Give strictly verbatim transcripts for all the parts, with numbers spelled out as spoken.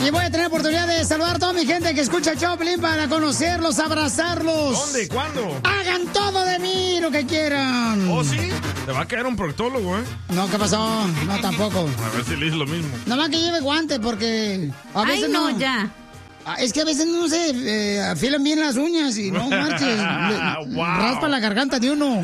Y voy a tener oportunidad de saludar a toda mi gente que escucha el show, Pelín, para conocerlos, abrazarlos. ¿Dónde? ¿Cuándo? Hagan todo de mí, lo que quieran. ¿Oh, sí? Te va a caer un proctólogo, ¿eh? No, ¿qué pasó? No, tampoco. A ver si le hice lo mismo. Nada más que lleve guante porque a veces Ay, no, no... ya. Es que a veces no se eh, afilan bien las uñas y no marches. Wow. Raspa la garganta de uno.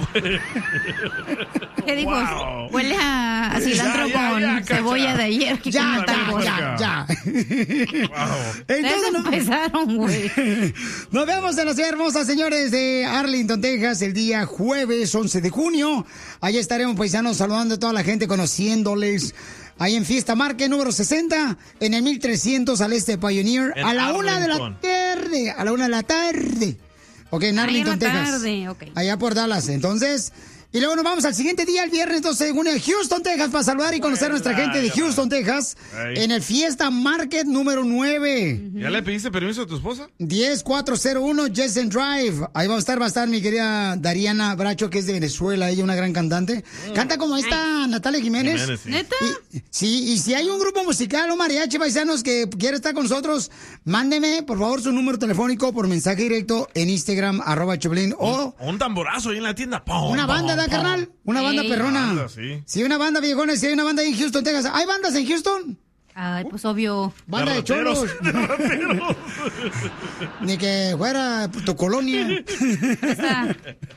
¿Qué dijo? Wow. Huele a, a cilantro Ya, ya, con ya, cebolla cacha. de ayer. Que Ya, comió ya, tacos. ya, ya. Wow. Entonces, Ustedes no- empezaron, güey. Nos vemos en la ciudad hermosa, señores, de Arlington, Texas, el día jueves once de junio. Allá estaremos, paisanos, saludando a toda la gente, conociéndoles. Ahí en Fiesta Market número sesenta, en el mil trescientos al este de Pioneer, En a la una de la Arlington. tarde, a la una de la tarde. Ok, en Ahí en Arlington, la Texas. tarde, ok. Allá por Dallas. Entonces, y luego nos vamos al siguiente día, el viernes doce de junio, en Houston, Texas, para saludar y conocer a nuestra gente de Houston, Texas, Ahí. en el Fiesta Market número nueve. ¿Ya le pediste permiso a tu esposa? diez cuatro cero uno Jessen Drive. Ahí vamos a estar, va a estar mi querida Dariana Bracho, que es de Venezuela, ella una gran cantante. Canta como esta Natalia Jiménez. Jiménez, sí. ¿Neta? Y- sí, y si hay un grupo musical o mariachi paisanos que quiere estar con nosotros, mándeme, por favor, su número telefónico por mensaje directo en Instagram, arroba Choplin, o Un tamborazo ahí en la tienda. Pum, una banda, pum, ¿da, pum. carnal? Una banda Ey. perrona. Banda, sí. Sí, una banda, viejones, si hay una banda ahí en Houston, Texas. ¿Hay bandas en Houston? Ay, pues obvio. Banda de rateros, cholos. de rateros. Ni que fuera tu colonia. Está.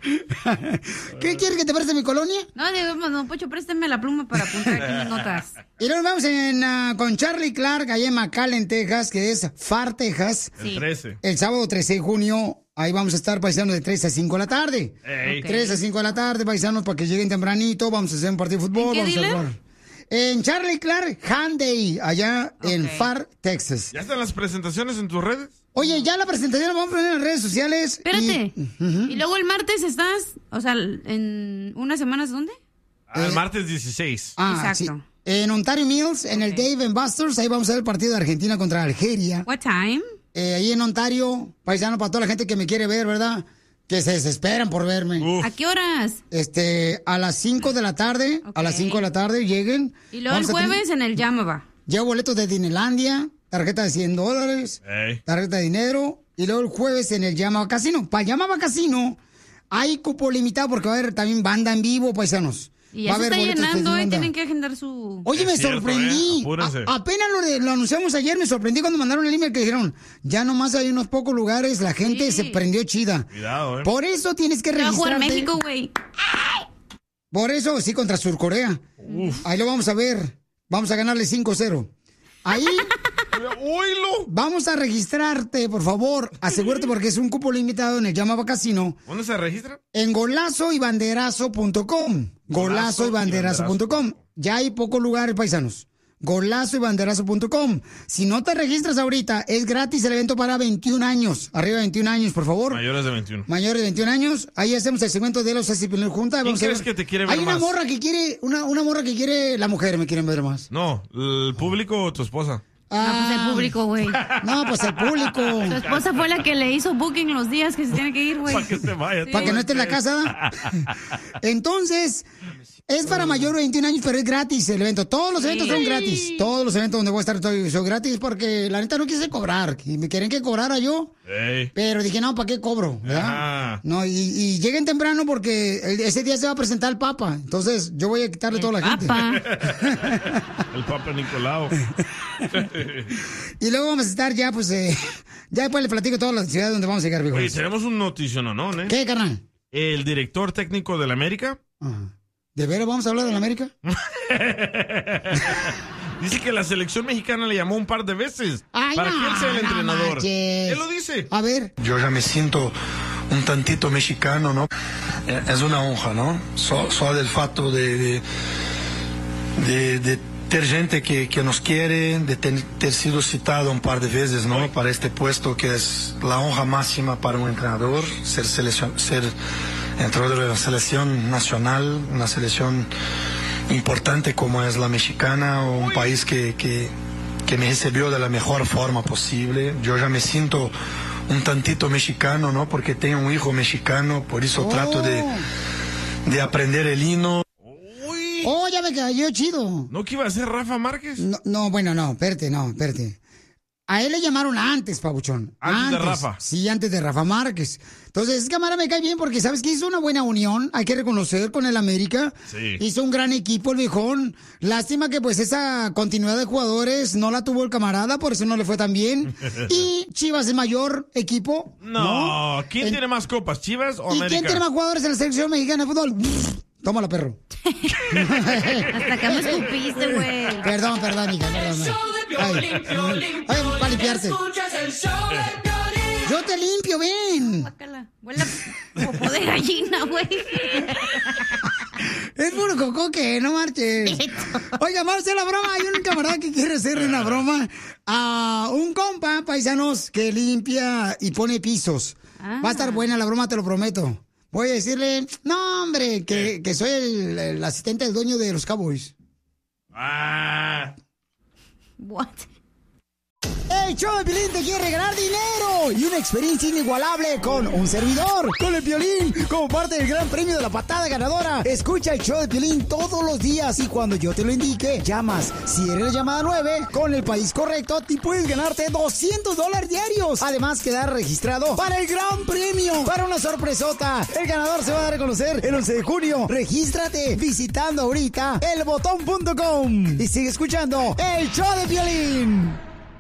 ¿Qué quieres que te preste mi colonia? No, digamos, no, Pocho, préstame la pluma para apuntar aquí mis notas. Y luego vamos en, ah, con Charlie Clark, allá en McAllen, Texas, que es Far, Texas. El Sí. trece. El sábado trece de junio, ahí vamos a estar paisanos de tres a cinco de la tarde. Ey. Ok. tres a cinco de la tarde, paisanos, para que lleguen tempranito. Vamos a hacer un partido de fútbol. ¿En qué vamos a dealer? jugar. En Charlie Clark Hyundai, allá en Ok. Far, Texas. ¿Ya están las presentaciones en tus redes? Oye, ya la presentación la vamos a poner en las redes sociales. Espérate. Y, Y luego el martes estás, o sea, en unas semanas, ¿dónde? Ah, el martes dieciséis. ah, Exacto. sí. En Ontario Mills, en el Ok. Dave and Buster's, ahí vamos a ver el partido de Argentina contra Algeria. What time? Eh, ahí en Ontario, paisano, para toda la gente que me quiere ver, ¿verdad? Que se desesperan por verme. Uf. ¿A qué horas? Este, a las cinco de la tarde, a las Ok. cinco de la tarde lleguen. Y luego el Vamos a tener- jueves en el Yamaba. Llevo boletos de Disneylandia, tarjeta de cien dólares, Ey. tarjeta de dinero. Y luego el jueves en el Yamaba Casino. Para Yamaba Casino hay cupo limitado porque va a haber también banda en vivo, paisanos. Y Va ya a se haber está boletos de llenando, ¿eh? banda. Tienen que agendar su... Oye, Es me cierto, sorprendí. ¿eh? Apúrense. A- apenas lo, de- lo anunciamos ayer, me sorprendí cuando mandaron el email que dijeron, ya nomás hay unos pocos lugares, la gente Sí. se prendió chida. Cuidado, eh. Por eso tienes que Se va a jugar registrarte. México, güey. Por eso, sí, contra Surcorea. Ahí lo vamos a ver. Vamos a ganarle cinco cero. Ahí ¡Oílo! vamos a registrarte, por favor. Asegúrate porque es un cupo limitado en el Llamaba Casino. ¿Dónde se registra? En golazo y banderazo punto com. Golazo y banderazo punto com. Ya hay pocos lugares, paisanos. Golazo y banderazo punto com. Si no te registras ahorita, es gratis el evento para veintiún años. Arriba de veintiún años, por favor. Mayores de veintiuno. Mayores de veintiún años, ahí hacemos el segmento de los así juntas. ¿Quién Vamos a crees ver. que te quiere ver Hay una más? morra que quiere, una, una morra que quiere, la mujer me quieren ver más. No, el público o tu esposa. Ah, pues el público, güey. No, pues el público. Su esposa fue la que le hizo booking los días que se tiene que ir, güey. Para que se vaya. Para que no esté en la casa. ¿da? Entonces, es para mayor de veintiún años, pero es gratis el evento. Todos los eventos son gratis. Todos los eventos donde voy a estar estoy- son gratis porque la neta no quise cobrar. Y me quieren que cobrara yo. Ey. Pero dije, no, ¿para qué cobro? ¿verdad? Ah. No, y, y lleguen temprano porque el- ese día se va a presentar el Papa. Entonces, yo voy a quitarle toda la gente. Papá. El Papa Nicolau. Y luego vamos a estar ya, pues, eh, ya después le platico todas las ciudades donde vamos a llegar, viejo. Oye, tenemos un noticiononón, ¿eh? ¿Qué, carnal? El director técnico del América Ajá. ¿De veras vamos a hablar de la América? dice que la selección mexicana le llamó un par de veces Ay, para no, que él sea el no entrenador. manches. Él lo dice. A ver. Yo ya me siento un tantito mexicano, ¿no? Eh, Es una honra, ¿no? So, solo el fato de, de, de, de ter gente que, que nos quiere, de ten- ter sido citado un par de veces, ¿no? Para este puesto que es la honra máxima para un entrenador, ser, seleccion- ser entrenador de la selección nacional, una selección importante como es la mexicana, o un país que, que, que me recibió de la mejor forma posible. Yo ya me siento un tantito mexicano, ¿no? Porque tengo un hijo mexicano, por eso Oh. trato de, de aprender el himno. Uy. Oh, ya me cayó chido. ¿No que iba a ser Rafa Márquez? No, no, bueno, no, espérate, no, espérate. A él le llamaron antes, papuchón. Antes, antes de Rafa. Sí, antes de Rafa Márquez. Entonces, ese camarada me cae bien porque, ¿sabes qué? Hizo una buena unión, hay que reconocer, con el América. Sí. Hizo un gran equipo el viejón. Lástima que, pues, esa continuidad de jugadores no la tuvo el camarada, por eso no le fue tan bien. Y Chivas es mayor equipo. No, ¿no? ¿quién en... tiene más copas, Chivas o ¿Y América? quién tiene más jugadores en la selección mexicana de fútbol? Tómala, perro. Hasta acá me escupiste, güey. Perdón, perdón, hija, perdón. Ay, ay, para limpiarte. Yo te limpio, ven. Bácala. Huele a popó de gallina, güey. Es puro coco que no marches. Oiga, vamos a hacer la broma. Hay un camarada que quiere hacer una broma a un compa, paisanos, que limpia y pone pisos. Ah. Va a estar buena la broma, te lo prometo. Voy a decirle, no, hombre, que, que soy el, el asistente del dueño de los Cowboys. Ah. What? El show de Piolín te quiere regalar dinero y una experiencia inigualable con un servidor, con el Piolín, como parte del gran premio de la patada ganadora. Escucha el show de Piolín todos los días y cuando yo te lo indique, llamas. Si eres la llamada nueve, con el país correcto, te puedes ganarte doscientos dólares diarios. Además, quedar registrado para el gran premio, para una sorpresota. El ganador se va a dar a conocer el once de junio. Regístrate visitando ahorita el botón punto com y sigue escuchando el show de Piolín.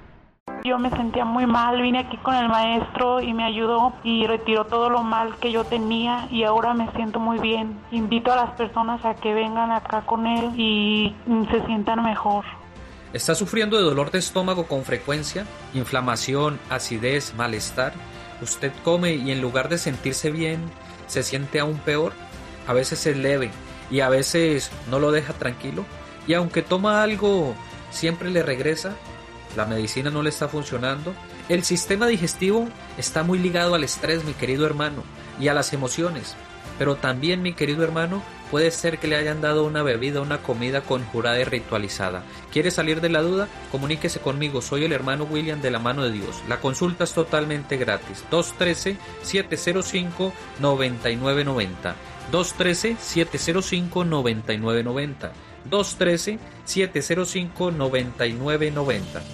Yo me sentía muy mal, vine aquí con el maestro y me ayudó y retiró todo lo mal que yo tenía y ahora me siento muy bien. Invito a las personas a que vengan acá con él y se sientan mejor. ¿Está sufriendo de dolor de estómago con frecuencia, inflamación, acidez, malestar? ¿Usted come y en lugar de sentirse bien, se siente aún peor? A veces es leve y a veces no lo deja tranquilo. Y aunque toma algo, siempre le regresa. La medicina no le está funcionando. El sistema digestivo está muy ligado al estrés, mi querido hermano, y a las emociones. Pero también, mi querido hermano, puede ser que le hayan dado una bebida, una comida conjurada y ritualizada. ¿Quiere salir de la duda? Comuníquese conmigo. Soy el hermano William de la Mano de Dios. La consulta es totalmente gratis. dos uno tres, siete cero cinco, nueve nueve nueve cero. dos uno tres, siete cero cinco, nueve nueve nueve cero. dos uno tres, siete cero cinco, nueve nueve nueve cero.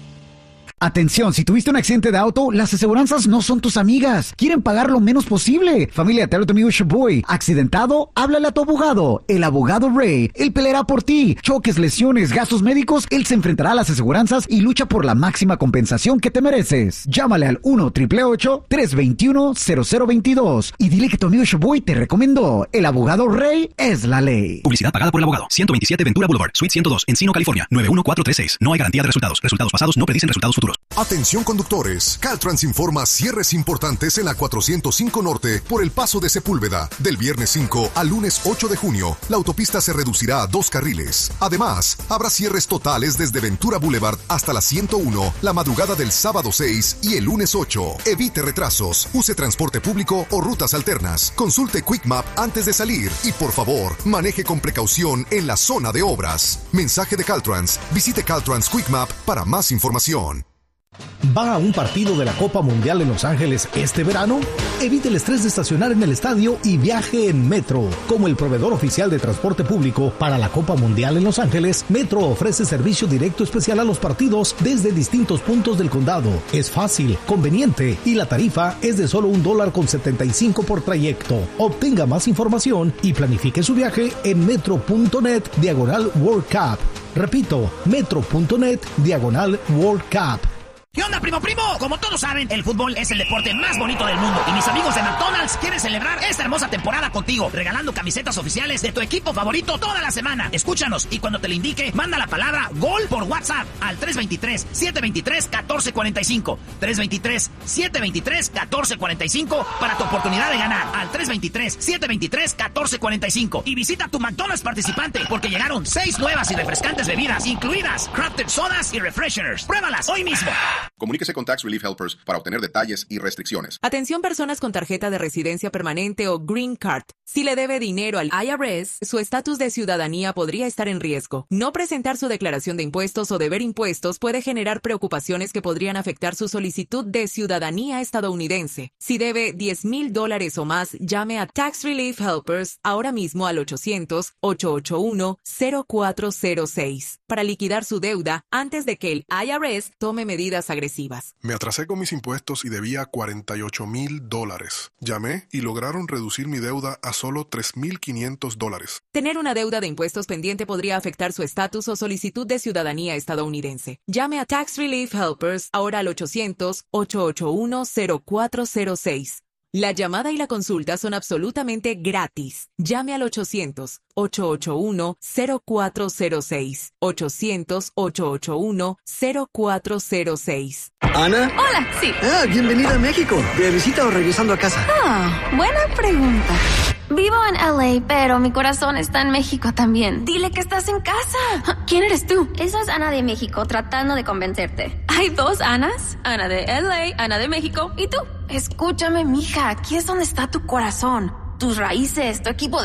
Atención, si tuviste un accidente de auto, las aseguranzas no son tus amigas. Quieren pagar lo menos posible. Familia, te habla tu amigo Shaboy. ¿Accidentado? Háblale a tu abogado. El abogado Ray. Él peleará por ti. Choques, lesiones, gastos médicos. Él se enfrentará a las aseguranzas y lucha por la máxima compensación que te mereces. Llámale al uno, ocho ocho ocho, tres dos uno, cero cero dos dos y dile que tu amigo Shaboy te recomendó. El abogado Ray es la ley. Publicidad pagada por el abogado. ciento veintisiete Ventura Boulevard, Suite ciento dos, Encino, California. nueve uno cuatro tres seis. No hay garantía de resultados. Resultados pasados no predicen resultados futuros. Atención conductores, Caltrans informa cierres importantes en la cuatrocientos cinco Norte por el paso de Sepúlveda. Del viernes cinco al lunes ocho de junio, la autopista se reducirá a dos carriles. Además, habrá cierres totales desde Ventura Boulevard hasta la ciento uno, la madrugada del sábado seis y el lunes ocho. Evite retrasos, use transporte público o rutas alternas. Consulte QuickMap antes de salir y, por favor, maneje con precaución en la zona de obras. Mensaje de Caltrans. Visite Caltrans QuickMap para más información. ¿Va a un partido de la Copa Mundial en Los Ángeles este verano? Evite el estrés de estacionar en el estadio y viaje en Metro. Como el proveedor oficial de transporte público para la Copa Mundial en Los Ángeles, Metro ofrece servicio directo especial a los partidos desde distintos puntos del condado. Es fácil, conveniente y la tarifa es de solo un dólar con setenta y cinco por trayecto. Obtenga más información y planifique su viaje en metro.net diagonal World Cup. Repito, metro.net diagonal World Cup. ¿Qué onda, primo, primo? Como todos saben, el fútbol es el deporte más bonito del mundo. Y mis amigos de McDonald's quieren celebrar esta hermosa temporada contigo, regalando camisetas oficiales de tu equipo favorito toda la semana. Escúchanos y cuando te lo indique, manda la palabra GOL por WhatsApp al tres dos tres, siete dos tres, uno cuatro cuatro cinco. tres dos tres, siete dos tres, uno cuatro cuatro cinco para tu oportunidad de ganar al tres dos tres, siete dos tres, uno cuatro cuatro cinco. Y visita tu McDonald's participante porque llegaron seis nuevas y refrescantes bebidas, incluidas Crafted Sodas y Refreshers. Pruébalas hoy mismo. Comuníquese con Tax Relief Helpers para obtener detalles y restricciones. Atención personas con tarjeta de residencia permanente o Green Card. Si le debe dinero al I R S, su estatus de ciudadanía podría estar en riesgo. No presentar su declaración de impuestos o deber impuestos puede generar preocupaciones que podrían afectar su solicitud de ciudadanía estadounidense. Si debe diez mil dólares o más, llame a Tax Relief Helpers ahora mismo al ochocientos, ocho ocho uno, cero cuatro cero seis para liquidar su deuda antes de que el I R S tome medidas agresivas. Me atrasé con mis impuestos y debía cuarenta y ocho mil dólares. Llamé y lograron reducir mi deuda a solo tres mil quinientos dólares. Tener una deuda de impuestos pendiente podría afectar su estatus o solicitud de ciudadanía estadounidense. Llame a Tax Relief Helpers ahora al ochocientos, ocho ocho uno, cero cuatro cero seis. La llamada y la consulta son absolutamente gratis. Llame al ochocientos, ocho ocho uno, cero cuatro cero seis. ochocientos, ocho ocho uno, cero cuatro cero seis. ¿Ana? Hola, sí. Ah, bienvenida a México. ¿De visita o regresando a casa? Ah, buena pregunta. Vivo en L A, pero mi corazón está en México también. Dile que estás en casa. ¿Quién eres tú? Eso es Ana de México, tratando de convencerte. ¿Hay dos Anas? Ana de L A, Ana de México. ¿Y tú? Escúchame, mija. Aquí es donde está tu corazón. Tus raíces, tu equipo de